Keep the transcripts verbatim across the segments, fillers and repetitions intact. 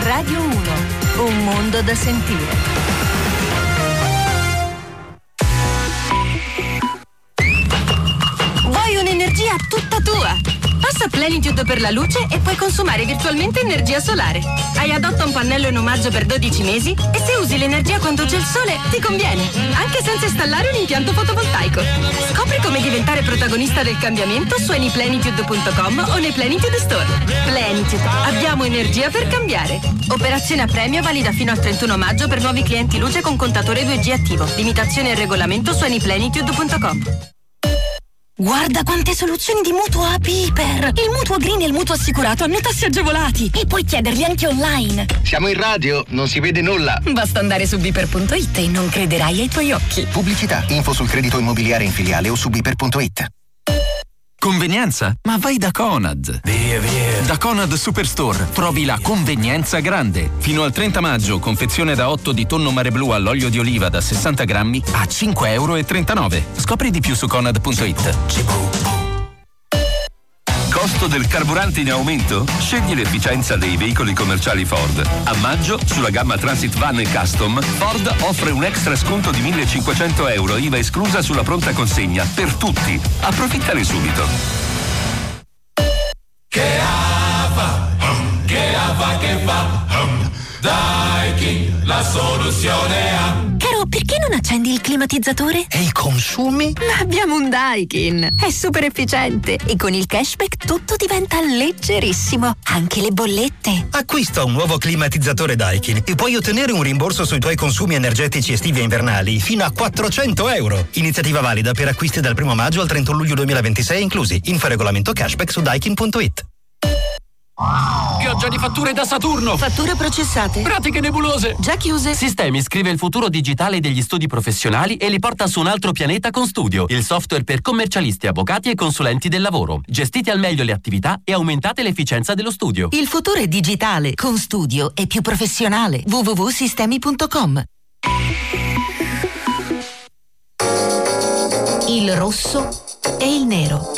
Radio uno, un mondo da sentire. Vuoi un'energia tutta tua? Passa Plenitude per la luce e puoi consumare virtualmente energia solare. Hai adotta un pannello in omaggio per dodici mesi e se usi l'energia quando c'è il sole ti conviene, anche senza installare un impianto fotovoltaico. Scopri come diventare protagonista del cambiamento su anyplenitude punto com o nei Plenitude Store. Plenitude, abbiamo energia per cambiare. Operazione a premio valida fino al trentuno maggio per nuovi clienti luce con contatore due G attivo. Limitazione e regolamento su anyplenitude punto com. Guarda quante soluzioni di mutuo a Piper! Il mutuo green e il mutuo assicurato hanno tassi agevolati e puoi chiederli anche online. Siamo in radio, non si vede nulla. Basta andare su biper punto it e non crederai ai tuoi occhi. Pubblicità, info sul credito immobiliare in filiale o su biper punto it. Convenienza? Ma vai da Conad. Via, via. Da Conad Superstore trovi la convenienza grande. Fino al trenta maggio, confezione da otto di tonno mare blu all'olio di oliva da sessanta grammi a cinque e trentanove euro. Scopri di più su conad punto it. Costo del carburante in aumento? Scegli l'efficienza dei veicoli commerciali Ford. A maggio, sulla gamma Transit Van e Custom, Ford offre un extra sconto di millecinquecento euro, I V A esclusa sulla pronta consegna, per tutti. Approfittane subito. Che ava, che ava che fa, Daikin, la soluzione ha. Caro, perché non accendi il climatizzatore? E i consumi? Ma abbiamo un Daikin, è super efficiente e con il cashback tutto diventa leggerissimo, anche le bollette. Acquista un nuovo climatizzatore Daikin e puoi ottenere un rimborso sui tuoi consumi energetici estivi e invernali fino a quattrocento euro. Iniziativa valida per acquisti dal primo maggio al trentuno luglio duemilaventisei inclusi. Info e regolamento cashback su daikin punto it. Pioggia di fatture da Saturno. Fatture processate. Pratiche nebulose. Già chiuse. Sistemi scrive il futuro digitale degli studi professionali e li porta su un altro pianeta con Studio, il software per commercialisti, avvocati e consulenti del lavoro. Gestite al meglio le attività e aumentate l'efficienza dello studio. Il futuro è digitale. Con Studio è più professionale. w w w punto sistemi punto com. Il rosso e il nero.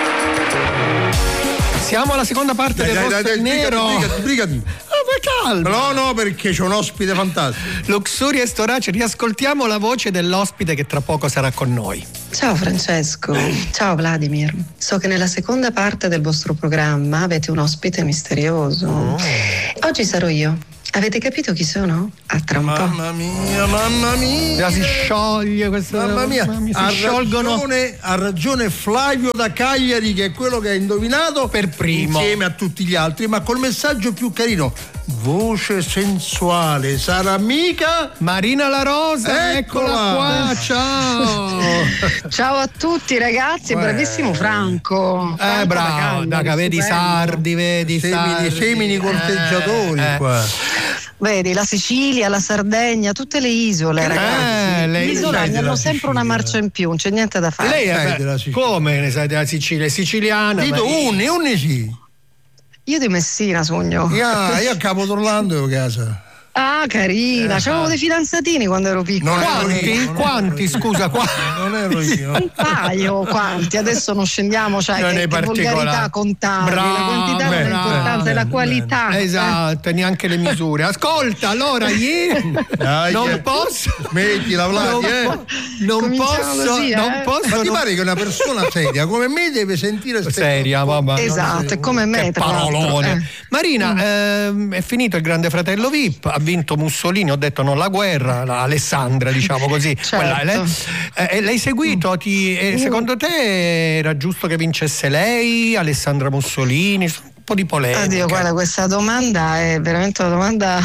Siamo alla seconda parte dai, del dai, rosso dai, e nero. Brigati, brigati. Ah, calma. No, no, perché c'è un ospite fantastico. Luxuria e Storace, riascoltiamo la voce dell'ospite che tra poco sarà con noi. Ciao Francesco, ciao Vladimir. So che nella seconda parte del vostro programma avete un ospite misterioso. Oh. Oggi sarò io. Avete capito chi sono? A tra un mamma po'. Mamma mia, mamma mia. Si scioglie questa. Mamma mia, si ha sciolgono. Ragione, ha ragione Flavio da Cagliari, che è quello che ha indovinato per primo insieme a tutti gli altri, ma col messaggio più carino. Voce sensuale, sarà mica Marina La Rosa, eccola, eccola qua, ciao. Ciao a tutti ragazzi, Beh. bravissimo Franco. Eh bravo, da vedi sardi, vedi semini, sardi. semini corteggiatori eh, qua. Vedi, la Sicilia, la Sardegna, tutte le isole, ragazzi. Eh, le isole hanno sempre Sicilia. Una marcia in più, non c'è niente da fare. Lei è della come ne sai della Sicilia? È siciliana. Dito uni, uni sì. Io di Messina sogno. Io, io a Capodorlando a casa. Ah, carina, eh, c'avevo dei fidanzatini quando ero piccola. Non quanti? Ero quanti? Scusa, quanti? Non ero io. Un paio, quanti? Adesso non scendiamo, cioè non che, che volgarità contabile, la quantità non ha importanza, è la qualità. Esatto, eh. neanche le misure. Ascolta, allora ieri Dai, non che... posso. Mettila, Vlad, eh. Po- non posso, così, non eh? posso. Ma ti non... pare che una persona seria come me deve sentire seria, mamma. Esatto, è come me. Che parolone. Eh. Marina, mm. ehm, è finito il Grande Fratello V I P, ha vinto Mussolini, ho detto non la guerra, la Alessandra, diciamo così. Certo. Quella, lei, eh, l'hai seguito? Ti, eh, secondo te era giusto che vincesse lei, Alessandra Mussolini? Un po' di polemica. Oddio, guarda, questa domanda è veramente una domanda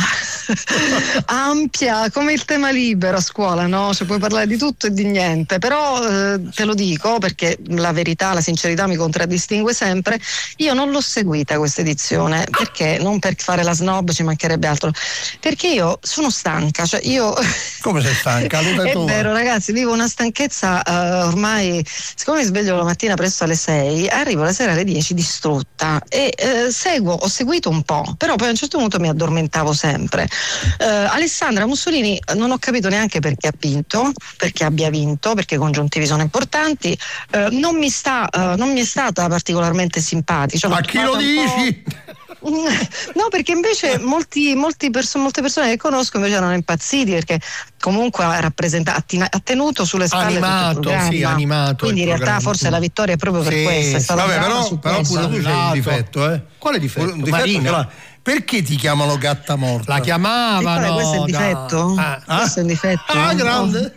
ampia, come il tema libero a scuola, no? Cioè puoi parlare di tutto e di niente, però eh, te lo dico perché la verità, la sincerità mi contraddistingue sempre. Io non l'ho seguita questa edizione, perché non per fare la snob, ci mancherebbe altro, perché io sono stanca, cioè io come sei stanca? È vero ragazzi, vivo una stanchezza uh, ormai, siccome mi sveglio la mattina presto alle sei, arrivo la sera alle dieci distrutta e uh, seguo, ho seguito un po', però poi a un certo punto mi addormentavo sempre. Uh, Alessandra Mussolini non ho capito neanche perché ha vinto, perché abbia vinto, perché i congiuntivi sono importanti, uh, non mi sta, uh, non mi è stata particolarmente simpatica. Ma chi lo dici? No, perché invece molti, molti perso- molte persone che conosco invece erano impazziti perché comunque ha rappresentato, ha tenuto sulle spalle animato, tutto il programma. sì, animato. Quindi in realtà forse la vittoria è proprio per sì, questo. È stata vabbè, però, su però questo. pure tu c'hai un difetto, eh? Quale difetto? Un difetto Marina. ce l'ha. Perché ti chiamano gatta morta? La chiamavano. E questo è il difetto? Da... Ah. Questo è il difetto? Ah, grande.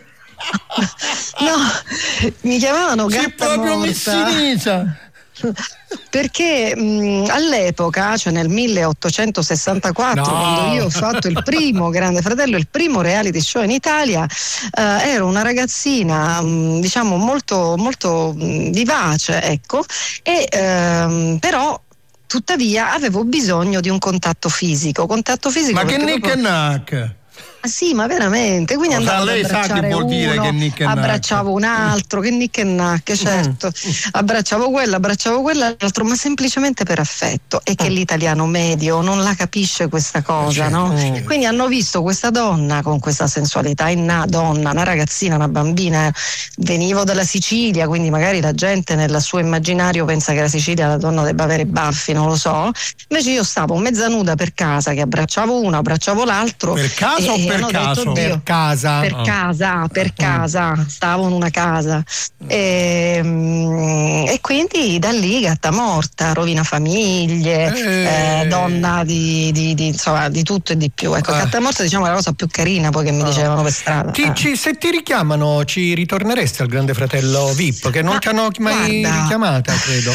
No, mi chiamavano gatta Sei proprio morta. messinisa. Perché mh, all'epoca, cioè nel milleottocentosessantaquattro, no. quando io ho fatto il primo Grande Fratello, il primo reality show in Italia, eh, ero una ragazzina mh, diciamo molto, molto mh, vivace, ecco, e ehm, però tuttavia avevo bisogno di un contatto fisico, contatto fisico. Ma che nick proprio... e nack? Ah, sì, ma veramente, quindi O sea, andavo lei ad sa che abbracciare vuol dire uno, che nick e nack. abbracciavo un altro, che nick e nack, certo, abbracciavo quello, abbracciavo quell'altro, ma semplicemente per affetto. E che l'italiano medio non la capisce questa cosa, no? Mm. Quindi hanno visto questa donna con questa sensualità, una donna, una ragazzina, una bambina, venivo dalla Sicilia, quindi magari la gente nel suo immaginario pensa che la Sicilia la donna debba avere i baffi, non lo so, invece io stavo mezza nuda per casa, che abbracciavo uno, abbracciavo l'altro. Per caso e, o per hanno caso? detto, Per casa. per Oh. casa, per casa, stavo in una casa e, mm, e quindi da lì gatta morta, rovina famiglie, Eh. eh, donna di, di, di, insomma, di tutto e di più. Ecco, Eh. gatta morta diciamo è la cosa più carina poi che mi dicevano per strada. Ti- Eh. ci- se ti richiamano, ci ritorneresti al Grande Fratello V I P? Che non Ma ti hanno mai guarda. richiamata, credo.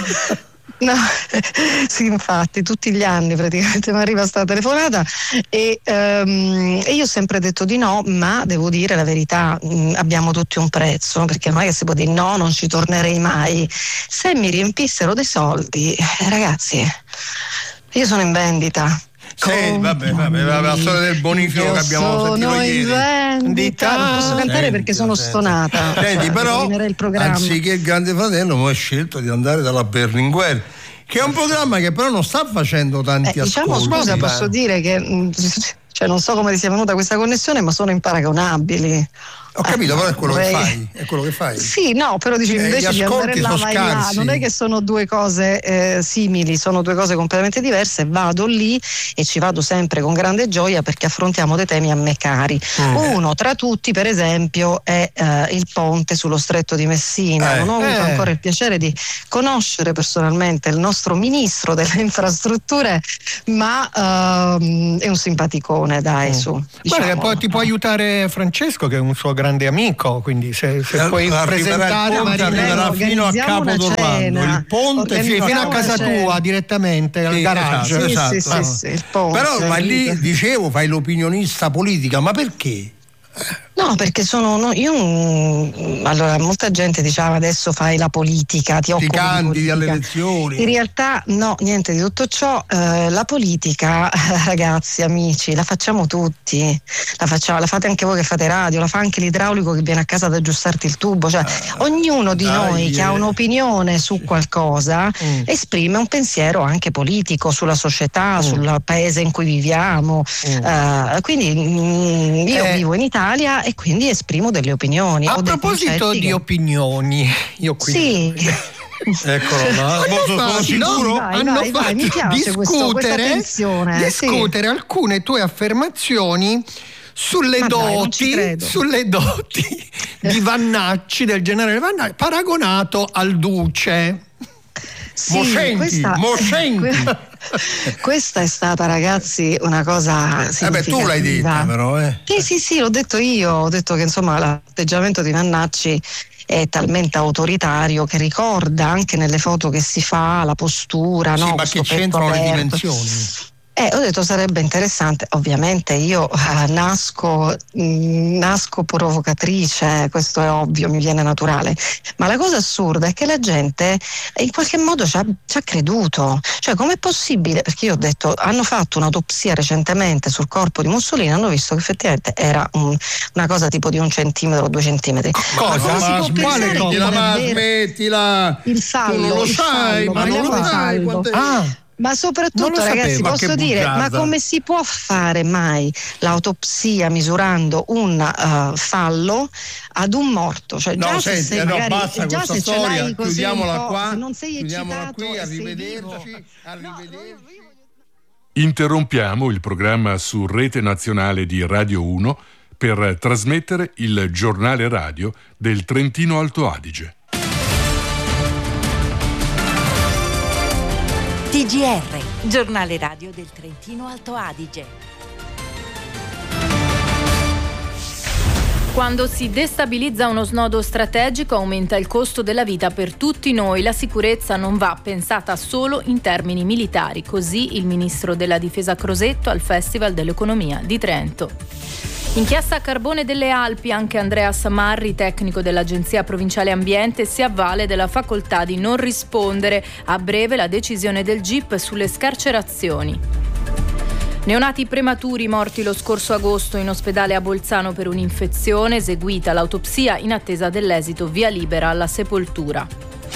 No, sì, infatti, tutti gli anni praticamente mi arriva sta telefonata e, ehm, e io ho sempre detto di no, ma devo dire la verità, mh, abbiamo tutti un prezzo, perché non è che si può dire no, non ci tornerei mai. Se mi riempissero dei soldi, eh, ragazzi, io sono in vendita. Sì, vabbè, vabbè, vabbè, la storia del bonifico Io che abbiamo sono sentito in ieri. vendita, non posso cantare Senti, perché sono senti. stonata. Senti, Cioè, però, rovinerei il programma. anziché il Grande Fratello, mo hai scelto di andare dalla Berlinguer, che è un programma che però non sta facendo tanti Eh, diciamo, ascolti. scusa, posso dire che mh, cioè non so come ti sia venuta questa connessione, ma sono imparagonabili. Ho capito, Eh, però è quello vorrei- che fai, è quello che fai. Sì, no, però dici Eh, invece gli di andare ascolti là, sono vai là, scarsi. non è che sono due cose eh, simili, sono due cose completamente diverse. Vado lì e ci vado sempre con grande gioia perché affrontiamo dei temi a me cari. Mm. Uno tra tutti, per esempio, è eh, il ponte sullo Stretto di Messina. Eh. Non ho avuto Eh. ancora il piacere di conoscere personalmente il nostro ministro delle infrastrutture, ma ehm, è un simpaticone, dai, su. Guarda che diciamolo. poi ti può aiutare Francesco, che è un suo grande amico, quindi se, se Eh, puoi arriverà il presentare ponte, Marina- arriverà Prego, fino a organizziamo Capo una d'Orlando, cena. il ponte Sì, fino fino a a casa Organizziamo una tua direttamente al Sì, garage. esatto, Sì, esatto. sì, sì, sì, il ponte. Però ma lì dicevo fai l'opinionista politica, ma perché? No, perché sono no, io mm, allora molta gente diceva adesso fai la politica, ti Ti occupi di candidi politica. alle elezioni. In realtà no, niente di tutto ciò. Eh, la politica, ragazzi, amici, la facciamo tutti. La facciamo, la fate anche voi che fate radio, la fa anche l'idraulico che viene a casa ad aggiustarti il tubo. Cioè, ognuno di dai, noi che eh. ha un'opinione su qualcosa Mm. esprime un pensiero anche politico sulla società, sul paese in cui viviamo. Mm. Eh, quindi mm, io Eh. vivo in Italia e quindi esprimo delle opinioni. A Ho dei proposito concetti di che- opinioni, io qui Sì. Eccolo là. Hanno Sono fatto- sicuro? Vai, hanno vai, vai, mi fatto piace questo- questa discutere, tensione, sì. discutere alcune tue affermazioni sulle Ma dai, non ci doti, credo. sulle doti di Vannacci, del generale Vannacci, paragonato al duce. Sì, Mo senti, questa, mo senti. que- questa è stata, ragazzi, una cosa Eh beh, tu l'hai significativa. detta però, eh. Sì, sì, sì, l'ho detto io, ho detto che insomma l'atteggiamento di Vannacci è talmente autoritario che ricorda anche nelle foto che si fa la postura, Sì, no? ma Questo che petto c'entrano le aperto. dimensioni? Eh, ho detto sarebbe interessante, ovviamente io eh, nasco, mh, nasco provocatrice, questo è ovvio, mi viene naturale, ma la cosa assurda è che la gente in qualche modo ci ha, ci ha creduto, cioè com'è possibile, perché io ho detto, hanno fatto un'autopsia recentemente sul corpo di Mussolini, hanno visto che effettivamente era un- una cosa tipo di un centimetro o due centimetri. Cosa? Ma come si Ma può smettila, pensare che ma davvero- smettila. il fallo, Tu non lo il sai, fallo, ma non lo parliamo di sai fallo. quante- Ah, Ma Non soprattutto, lo ragazzi, sapevo. Ma posso che dire, ma bugiarda. come si può fare mai l'autopsia misurando un uh, fallo ad un morto? Cioè, No, già se senti, sei no, magari, basta già questa se ce storia, l'hai così chiudiamola un po', qua, se non sei chiudiamola eccitato qui, e sei arrivederci, vivo. arrivederci. No, io voglio Interrompiamo il programma su Rete Nazionale di Radio uno per trasmettere il giornale radio del Trentino Alto Adige. T G R, giornale radio del Trentino Alto Adige. Quando si destabilizza uno snodo strategico aumenta il costo della vita per tutti noi. La sicurezza non va pensata solo in termini militari. Così il ministro della Difesa Crosetto al Festival dell'Economia di Trento. Inchiesta a carbone delle Alpi, anche Andreas Marri, tecnico dell'Agenzia Provinciale Ambiente, si avvale della facoltà di non rispondere. A breve la decisione del G I P sulle scarcerazioni. Neonati prematuri morti lo scorso agosto in ospedale a Bolzano per un'infezione, eseguita l'autopsia in attesa dell'esito via libera alla sepoltura.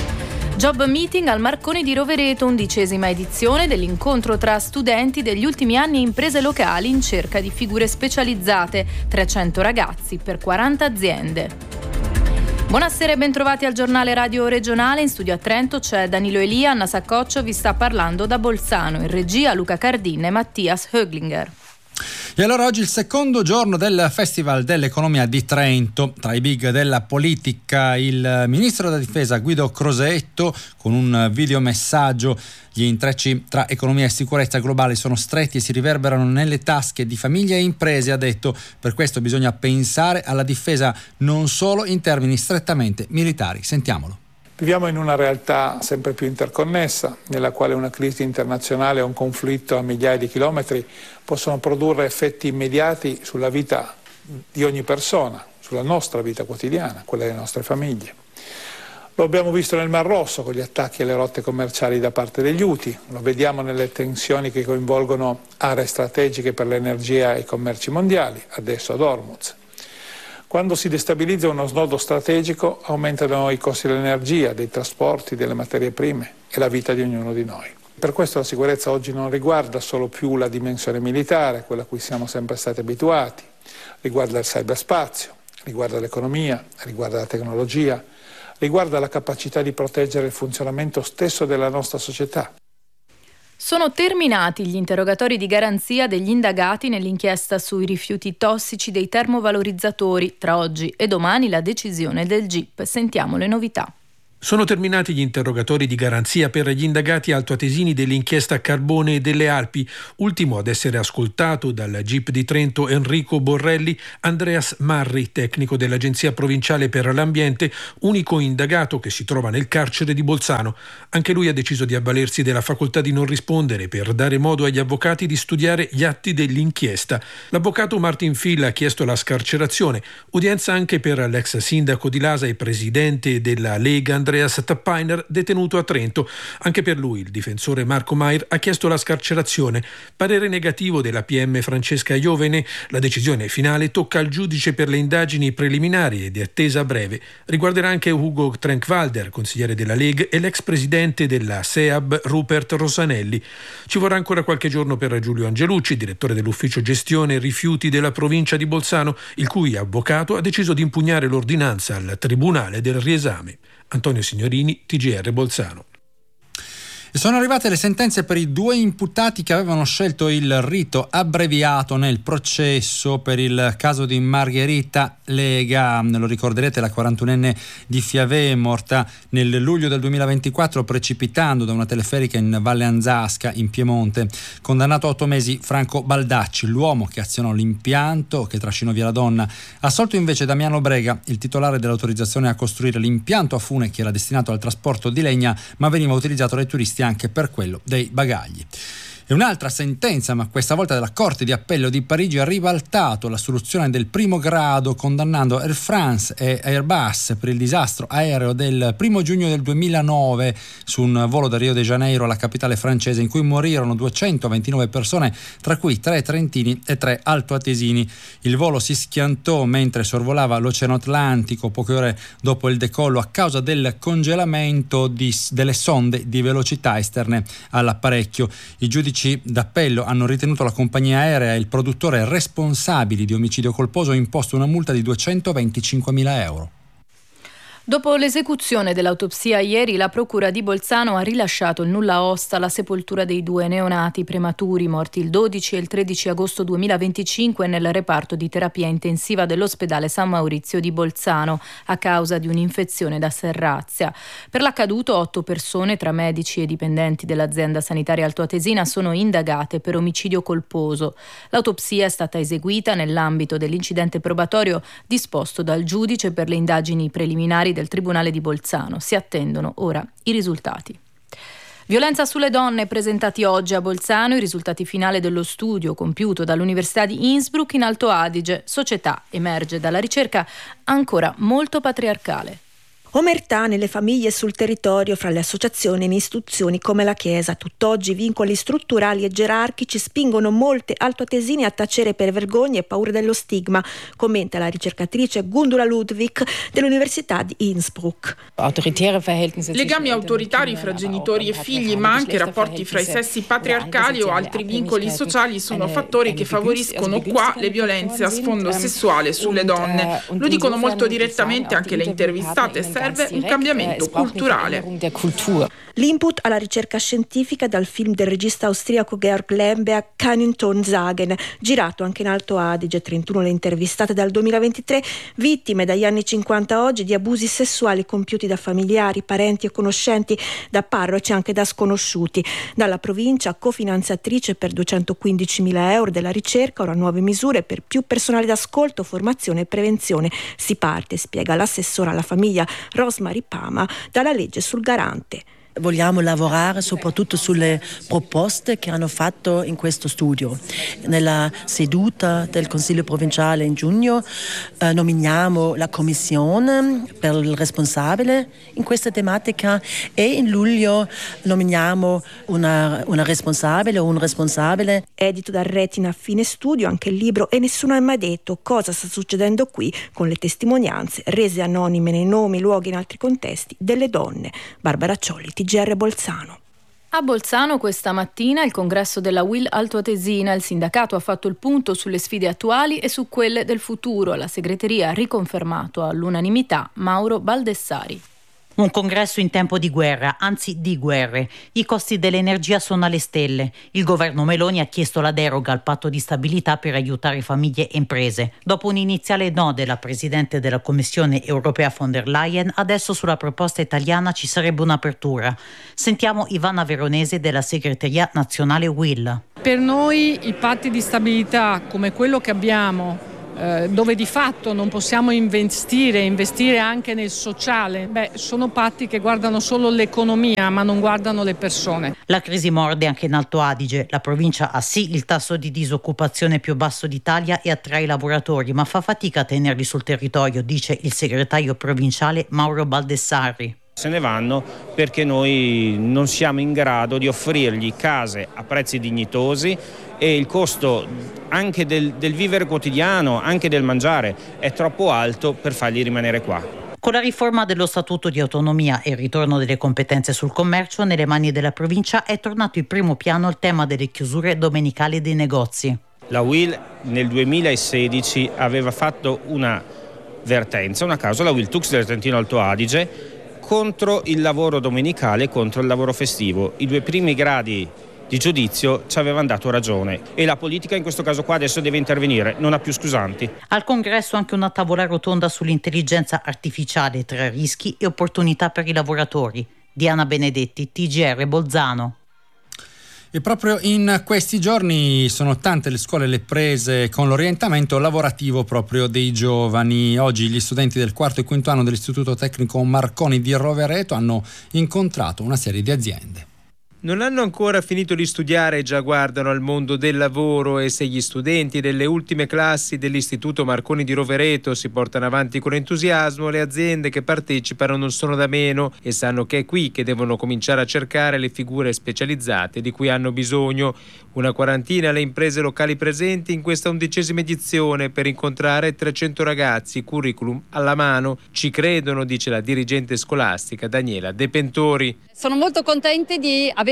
Job meeting al Marconi di Rovereto, undicesima edizione dell'incontro tra studenti degli ultimi anni e imprese locali in cerca di figure specializzate, trecento ragazzi per quaranta aziende. Buonasera e bentrovati al giornale radio regionale. In studio a Trento c'è Danilo Elia, Anna Saccoccio vi sta parlando da Bolzano, in regia Luca Cardin e Mattias Höglinger. E allora oggi il secondo giorno del Festival dell'Economia di Trento. Tra i big della politica il ministro della Difesa Guido Crosetto con un videomessaggio. Gli intrecci tra economia e sicurezza globale sono stretti e si riverberano nelle tasche di famiglie e imprese, ha detto. Per questo bisogna pensare alla difesa non solo in termini strettamente militari. Sentiamolo. Viviamo in una realtà sempre più interconnessa, nella quale una crisi internazionale o un conflitto a migliaia di chilometri possono produrre effetti immediati sulla vita di ogni persona, sulla nostra vita quotidiana, quella delle nostre famiglie. Lo abbiamo visto nel Mar Rosso con gli attacchi alle rotte commerciali da parte degli Houthi, lo vediamo nelle tensioni che coinvolgono aree strategiche per l'energia e i commerci mondiali, adesso ad Hormuz. Quando si destabilizza uno snodo strategico aumentano i costi dell'energia, dei trasporti, delle materie prime e la vita di ognuno di noi. Per questo la sicurezza oggi non riguarda solo più la dimensione militare, quella a cui siamo sempre stati abituati, riguarda il cyberspazio, riguarda l'economia, riguarda la tecnologia, riguarda la capacità di proteggere il funzionamento stesso della nostra società. Sono terminati gli interrogatori di garanzia degli indagati nell'inchiesta sui rifiuti tossici dei termovalorizzatori. Tra oggi e domani la decisione del G I P. Sentiamo le novità. Sono terminati gli interrogatori di garanzia per gli indagati altoatesini dell'inchiesta a carbone delle Alpi. Ultimo ad essere ascoltato dal G I P di Trento Enrico Borrelli, Andreas Marri, tecnico dell'Agenzia Provinciale per l'Ambiente, unico indagato che si trova nel carcere di Bolzano. Anche lui ha deciso di avvalersi della facoltà di non rispondere per dare modo agli avvocati di studiare gli atti dell'inchiesta. L'avvocato Martin Fill ha chiesto la scarcerazione, udienza anche per l'ex sindaco di Lasa e presidente della Lega Andreas Tappainer, detenuto a Trento. Anche per lui il difensore Marco Mair ha chiesto la scarcerazione. Parere negativo della P M Francesca Iovene. La decisione finale tocca al giudice per le indagini preliminari ed è attesa a breve. Riguarderà anche Ugo Trenkwalder, consigliere della Lega, e l'ex presidente della SEAB Rupert Rosanelli. Ci vorrà ancora qualche giorno per Giulio Angelucci, direttore dell'ufficio gestione rifiuti della provincia di Bolzano, il cui avvocato ha deciso di impugnare l'ordinanza al Tribunale del riesame. Antonio Signorini, T G R Bolzano. E sono arrivate le sentenze per i due imputati che avevano scelto il rito abbreviato nel processo per il caso di Margherita Lega. Lo ricorderete, la quarantunenne di Fiavé, morta nel luglio del duemilaventiquattro precipitando da una teleferica in Valle Anzasca in Piemonte. Condannato a otto mesi Franco Baldacci, l'uomo che azionò l'impianto che trascinò via la donna. Assolto invece Damiano Brega, il titolare dell'autorizzazione a costruire l'impianto a fune che era destinato al trasporto di legna ma veniva utilizzato dai turisti anche per quello dei bagagli. E un'altra sentenza, ma questa volta della Corte di Appello di Parigi, ha ribaltato la soluzione del primo grado condannando Air France e Airbus per il disastro aereo del primo giugno del duemilanove su un volo da Rio de Janeiro alla capitale francese in cui morirono duecentoventinove persone, tra cui tre trentini e tre altoatesini. Il volo si schiantò mentre sorvolava l'Oceano Atlantico poche ore dopo il decollo a causa del congelamento di, delle sonde di velocità esterne all'apparecchio. I giudici d'appello hanno ritenuto la compagnia aerea e il produttore responsabili di omicidio colposo e imposto una multa di duecentoventicinquemila euro. Dopo l'esecuzione dell'autopsia ieri, la Procura di Bolzano ha rilasciato il nulla osta alla sepoltura dei due neonati prematuri morti il dodici e il tredici agosto duemilaventicinque nel reparto di terapia intensiva dell'ospedale San Maurizio di Bolzano a causa di un'infezione da serrazia. Per l'accaduto, otto persone, tra medici e dipendenti dell'azienda sanitaria altoatesina, sono indagate per omicidio colposo. L'autopsia è stata eseguita nell'ambito dell'incidente probatorio disposto dal giudice per le indagini preliminari del Tribunale di Bolzano. Si attendono ora i risultati. Violenza sulle donne, presentati oggi a Bolzano i risultati finali dello studio compiuto dall'Università di Innsbruck in Alto Adige. Società, emerge dalla ricerca, ancora molto patriarcale. Omertà nelle famiglie e sul territorio, fra le associazioni e le istituzioni come la Chiesa. Tutt'oggi vincoli strutturali e gerarchici spingono molte altoatesine a tacere per vergogna e paura dello stigma, commenta la ricercatrice Gundula Ludwig dell'Università di Innsbruck. Legami autoritari fra genitori e figli, ma anche rapporti fra i sessi patriarcali o altri vincoli sociali sono fattori che favoriscono qua le violenze a sfondo sessuale sulle donne. Lo dicono molto direttamente anche le intervistate. Serve un cambiamento culturale. L'input alla ricerca scientifica dal film del regista austriaco Georg Lemberg, Keinen Ton sagen, girato anche in Alto Adige. trentuno le intervistate dal duemilaventitré, vittime dagli anni cinquanta a oggi di abusi sessuali compiuti da familiari, parenti e conoscenti, da parroci e anche da sconosciuti. Dalla provincia, cofinanziatrice per duecentoquindicimila euro della ricerca, ora nuove misure per più personale d'ascolto, formazione e prevenzione. Si parte, spiega l'assessora alla famiglia Rosemary Pama, dalla legge sul garante. Vogliamo lavorare soprattutto sulle proposte che hanno fatto in questo studio. Nella seduta del Consiglio provinciale in giugno eh, nominiamo la commissione per il responsabile in questa tematica e in luglio nominiamo una, una responsabile o un responsabile. Edito da Retina a fine studio anche il libro E nessuno ha mai detto cosa sta succedendo qui, con le testimonianze rese anonime nei nomi, luoghi e in altri contesti delle donne. Barbara Ciolli, T G R Bolzano. A Bolzano questa mattina il congresso della U I L Altoatesina. Il sindacato ha fatto il punto sulle sfide attuali e su quelle del futuro. La segreteria ha riconfermato all'unanimità Mauro Baldessari. Un congresso in tempo di guerra, anzi di guerre. I costi dell'energia sono alle stelle. Il governo Meloni ha chiesto la deroga al patto di stabilità per aiutare famiglie e imprese. Dopo un iniziale no della presidente della Commissione europea von der Leyen, adesso sulla proposta italiana ci sarebbe un'apertura. Sentiamo Ivana Veronese della segreteria nazionale U I L. Per noi i patti di stabilità come quello che abbiamo, dove di fatto non possiamo investire, investire anche nel sociale, beh, sono patti che guardano solo l'economia ma non guardano le persone. La crisi morde anche in Alto Adige. La provincia ha sì il tasso di disoccupazione più basso d'Italia e attrae lavoratori, ma fa fatica a tenerli sul territorio, dice il segretario provinciale Mauro Baldessari. Se ne vanno perché noi non siamo in grado di offrirgli case a prezzi dignitosi e il costo anche del, del vivere quotidiano, anche del mangiare, è troppo alto per fargli rimanere qua. Con la riforma dello Statuto di autonomia e il ritorno delle competenze sul commercio nelle mani della provincia è tornato in primo piano il tema delle chiusure domenicali dei negozi. La U I L nel duemilasedici aveva fatto una vertenza, una causa, la U I L Tux del Trentino Alto Adige, contro il lavoro domenicale e contro il lavoro festivo. I due primi gradi di giudizio ci avevano dato ragione e la politica in questo caso qua adesso deve intervenire, non ha più scusanti. Al congresso anche una tavola rotonda sull'intelligenza artificiale tra rischi e opportunità per i lavoratori. Diana Benedetti, T G R Bolzano. E proprio in questi giorni sono tante le scuole le prese con l'orientamento lavorativo proprio dei giovani. Oggi gli studenti del quarto e quinto anno dell'Istituto Tecnico Marconi di Rovereto hanno incontrato una serie di aziende. Non hanno ancora finito di studiare e già guardano al mondo del lavoro, e se gli studenti delle ultime classi dell'Istituto Marconi di Rovereto si portano avanti con entusiasmo, le aziende che partecipano non sono da meno e sanno che è qui che devono cominciare a cercare le figure specializzate di cui hanno bisogno. Una quarantina le imprese locali presenti in questa undicesima edizione per incontrare trecento ragazzi, curriculum alla mano. Ci credono, dice la dirigente scolastica Daniela De Pentori. Sono molto contenti di avere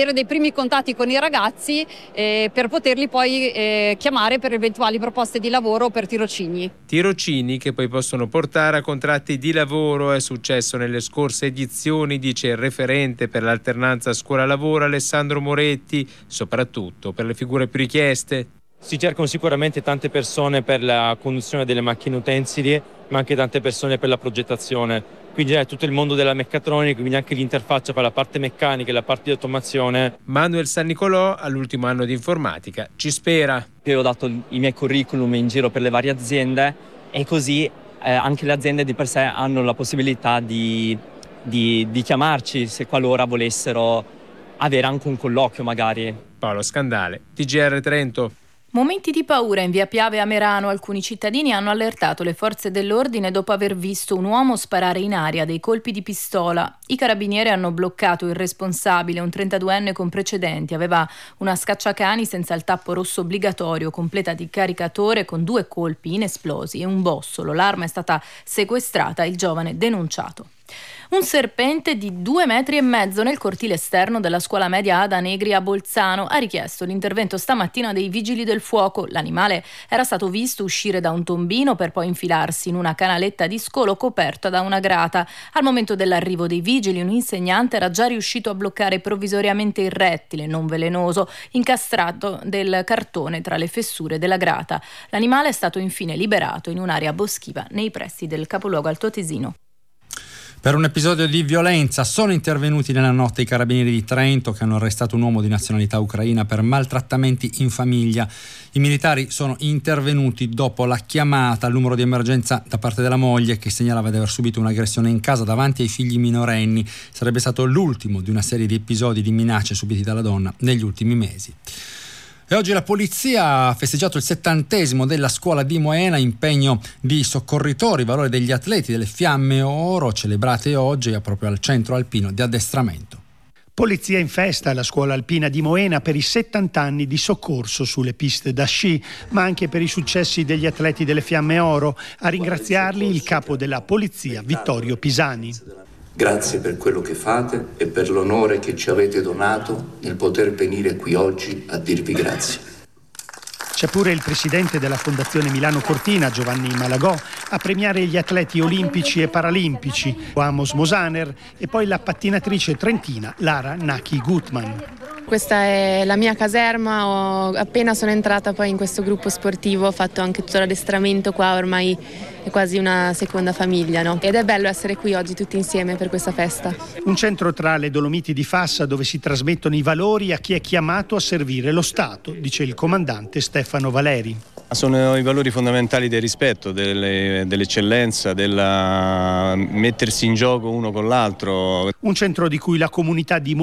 avere dei primi contatti con i ragazzi eh, per poterli poi eh, chiamare per eventuali proposte di lavoro o per tirocini. Tirocini che poi possono portare a contratti di lavoro. È successo nelle scorse edizioni, dice il referente per l'alternanza scuola-lavoro Alessandro Moretti, soprattutto per le figure più richieste. Si cercano sicuramente tante persone per la conduzione delle macchine utensili, ma anche tante persone per la progettazione. Quindi è tutto il mondo della meccatronica, quindi anche l'interfaccia per la parte meccanica e la parte di automazione. Manuel San Nicolò, all'ultimo anno di informatica, ci spera. Io ho dato i miei curriculum in giro per le varie aziende e così eh, anche le aziende di per sé hanno la possibilità di, di, di chiamarci se qualora volessero avere anche un colloquio magari. Paolo Scandale, T G R Trento. Momenti di paura in via Piave a Merano. Alcuni cittadini hanno allertato le forze dell'ordine dopo aver visto un uomo sparare in aria dei colpi di pistola. I carabinieri hanno bloccato il responsabile, un trentaduenne con precedenti. Aveva una scacciacani senza il tappo rosso obbligatorio, completa di caricatore con due colpi inesplosi e un bossolo. L'arma è stata sequestrata e il giovane denunciato. Un serpente di due metri e mezzo nel cortile esterno della scuola media Ada Negri a Bolzano ha richiesto l'intervento stamattina dei vigili del fuoco. L'animale era stato visto uscire da un tombino per poi infilarsi in una canaletta di scolo coperta da una grata. Al momento dell'arrivo dei vigili, un insegnante era già riuscito a bloccare provvisoriamente il rettile non velenoso incastrato del cartone tra le fessure della grata. L'animale è stato infine liberato in un'area boschiva nei pressi del capoluogo altoatesino. Per un episodio di violenza sono intervenuti nella notte i carabinieri di Trento che hanno arrestato un uomo di nazionalità ucraina per maltrattamenti in famiglia. I militari sono intervenuti dopo la chiamata al numero di emergenza da parte della moglie che segnalava di aver subito un'aggressione in casa davanti ai figli minorenni. Sarebbe stato l'ultimo di una serie di episodi di minacce subiti dalla donna negli ultimi mesi. E oggi la polizia ha festeggiato il settantesimo della scuola di Moena, impegno di soccorritori, valore degli atleti delle Fiamme Oro, celebrate oggi proprio al centro alpino di addestramento. Polizia in festa alla scuola alpina di Moena per i settanta anni di soccorso sulle piste da sci, ma anche per i successi degli atleti delle Fiamme Oro. A ringraziarli il capo della polizia, Vittorio Pisani. Grazie per quello che fate e per l'onore che ci avete donato nel poter venire qui oggi a dirvi grazie. C'è pure il presidente della Fondazione Milano Cortina, Giovanni Malagò, a premiare gli atleti olimpici e paralimpici, Amos Mosaner, e poi la pattinatrice trentina Lara Naki Gutman. Questa è la mia caserma, ho, appena sono entrata poi in questo gruppo sportivo, ho fatto anche tutto l'addestramento qua, ormai è quasi una seconda famiglia, no? Ed è bello essere qui oggi tutti insieme per questa festa. Un centro tra le Dolomiti di Fassa dove si trasmettono i valori a chi è chiamato a servire lo Stato, dice il comandante Stefano Valeri. Sono i valori fondamentali del rispetto, delle, dell'eccellenza, del mettersi in gioco uno con l'altro. Un centro di cui la comunità di